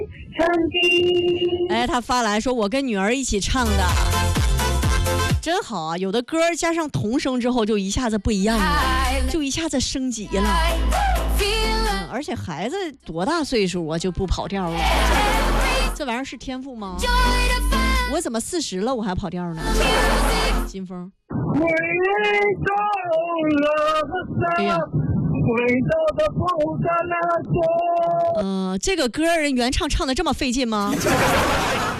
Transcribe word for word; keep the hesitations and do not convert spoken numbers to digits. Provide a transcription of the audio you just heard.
哎，他发来说我跟女儿一起唱的，真好啊！有的歌加上童声之后就一下子不一样了，就一下子升级了。嗯，而且孩子多大岁数啊就不跑调了？这玩意儿是天赋吗？我怎么四十了我还跑调呢？金峰，哎呀，呃，这个歌人原唱唱的这么费劲吗？